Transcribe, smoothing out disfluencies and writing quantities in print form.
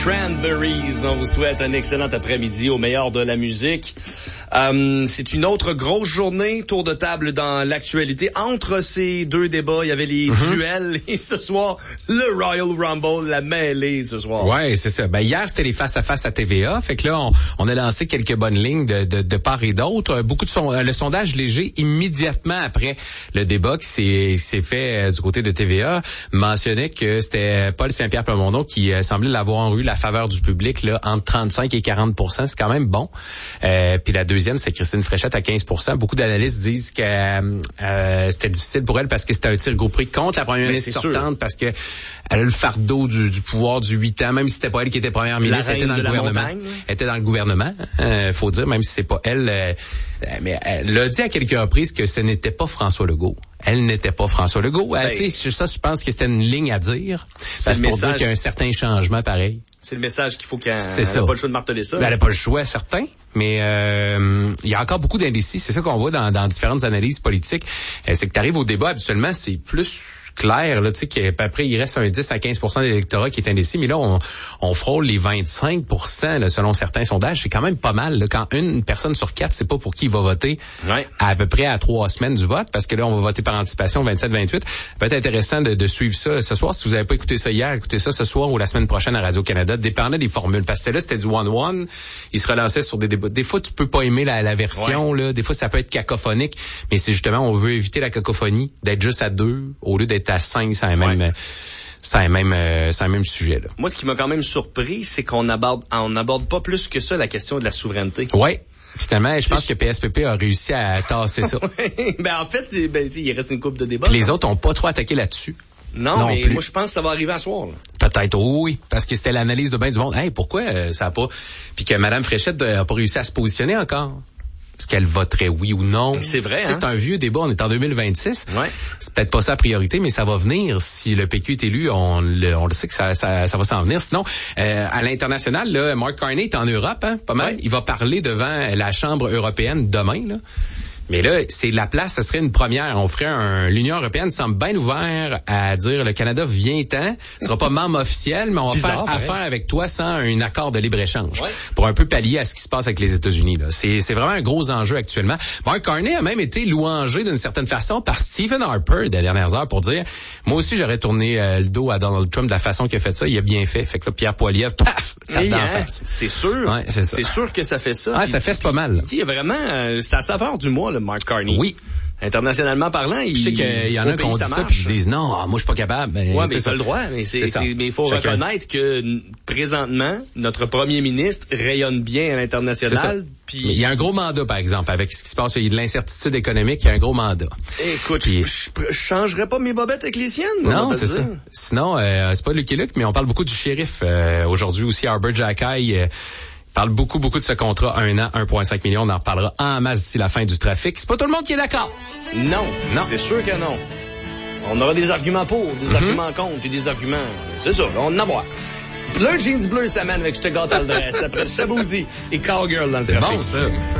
Cranberries, on vous souhaite un excellent après-midi au meilleur de la musique. C'est une autre grosse journée, tour de table dans l'actualité. Entre ces deux débats, il y avait les duels et ce soir, le Royal Rumble, la mêlée ce soir. Ouais, c'est ça. Ben hier, c'était les face-à-face à TVA. Fait que là, on a lancé quelques bonnes lignes de part et d'autre. Le sondage léger, immédiatement après le débat qui s'est fait du côté de TVA, mentionnait que c'était Paul Saint-Pierre Plamondon qui semblait l'avoir eu la faveur du public là entre 35 et 40%, c'est quand même bon. Puis la deuxième, c'est Christine Fréchette à 15%. Beaucoup d'analystes disent que c'était difficile pour elle parce que c'était un tir groupé contre la première ministre sortante, parce que elle a le fardeau du pouvoir du 8 ans, même si c'était pas elle qui était première ministre, elle était dans le gouvernement. Elle était dans le gouvernement, faut dire, même si c'est pas elle. Mais elle a dit à quelques reprises que ce n'était pas François Legault. Elle n'était pas François Legault. Ça, je pense que c'était une ligne à dire. Parce pour dire qu'il y a un certain changement pareil. C'est le message qu'il faut qu'elle n'a pas le choix de marteler ça. Elle n'a pas le choix, certain. Mais il y a encore beaucoup d'indécis. C'est ça qu'on voit dans différentes analyses politiques. C'est que tu arrives au débat, habituellement, c'est plus clair, là, tu sais, qu'après, il reste un 10 à 15% de l'électorat qui est indécis, mais là, on frôle les 25%, là, selon certains sondages. C'est quand même pas mal, là, quand une personne sur 4 sait pas pour qui il va voter à peu près à 3 semaines du vote, parce que là, on va voter par anticipation 27-28. Ça peut être intéressant de suivre ça ce soir. Si vous n'avez pas écouté ça hier, écoutez ça ce soir ou la semaine prochaine à Radio-Canada. Dépendait des formules, parce que là, c'était du one-one. Il se relançait sur des débats. Des fois, tu peux pas aimer la version, là. Des fois, ça peut être cacophonique, mais c'est justement, on veut éviter la cacophonie, d'être juste à 2 au lieu d'être à 5, c'est un même sujet, là. Moi, ce qui m'a quand même surpris, c'est qu'on aborde pas plus que ça la question de la souveraineté. Ouais. Finalement, je pense que PSPP a réussi à tasser ça. En fait, il reste une couple de débats. Puis les autres ont pas trop attaqué là-dessus. Non, mais moi, je pense que ça va arriver à soir, là. Peut-être, oui. Parce que c'était l'analyse de bien du monde. Hey, pourquoi ça a pas... Puis que Mme Fréchette a pas réussi à se positionner encore. Est-ce qu'elle voterait oui ou non? C'est vrai, C'est un vieux débat, on est en 2026. Ouais. C'est peut-être pas ça la priorité, mais ça va venir. Si le PQ est élu, on le sait que ça va s'en venir. Sinon, à l'international, là, Mark Carney est en Europe, pas mal. Ouais. Il va parler devant la Chambre européenne demain, là. Mais là, c'est la place, ce serait une première. On ferait l'Union européenne semble bien ouvert à dire le Canada vient-t'en. Ce sera pas membre officiel, mais on va faire affaire avec toi sans un accord de libre-échange. Ouais. Pour un peu pallier à ce qui se passe avec les États-Unis, là. C'est vraiment un gros enjeu actuellement. Mark Carney a même été louangé d'une certaine façon par Stephen Harper des dernières heures pour dire, moi aussi j'aurais tourné le dos à Donald Trump de la façon qu'il a fait ça. Il a bien fait. Fait que là, Pierre Poilievre, paf, tape dans la face. C'est sûr. Ouais, c'est ça. C'est sûr que ça fait ça. Ah, ça fait pas mal. Il y a vraiment, c'est à saveur du mois, le Mark Carney. Oui. Internationalement parlant, je sais qu'il y en a qui ont dit ça puis ils disent non, moi je suis pas capable. Mais mais t'as le droit. Mais il faut reconnaître que présentement, notre premier ministre rayonne bien à l'international. Puis il y a un gros mandat, par exemple, avec ce qui se passe, il y a de l'incertitude économique, il y a un gros mandat. Écoute, je changerais pas mes bobettes avec les siennes. Non, c'est ça. Sinon, c'est pas Lucky Luke, mais on parle beaucoup du shérif aujourd'hui aussi, Arbor Jackay. Parle beaucoup de ce contrat, 1 an, 1,5 million. On en reparlera en masse d'ici la fin du trafic. C'est pas tout le monde qui est d'accord. Non. C'est sûr que non. On aura des arguments pour, des arguments contre et des arguments... C'est ça, on en a voir. Le jeans bleu s'amène avec Je te gâte à l'adresse après Shaboozy et Cowgirl dans le trafic. C'est bon, ça.